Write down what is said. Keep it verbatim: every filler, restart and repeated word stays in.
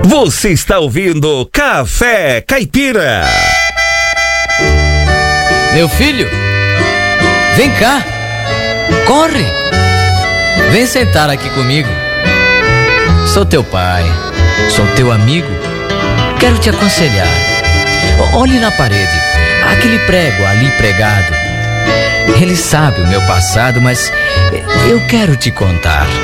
Você está ouvindo Café Caipira. Meu filho, vem cá, corre, vem sentar aqui comigo. Sou teu pai, sou teu amigo, quero te aconselhar. Olhe na parede, aquele prego ali pregado. Ele sabe o meu passado, mas eu quero te contar.